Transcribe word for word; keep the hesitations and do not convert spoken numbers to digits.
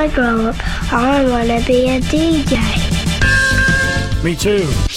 I grow up, I want to be a D J. Me too.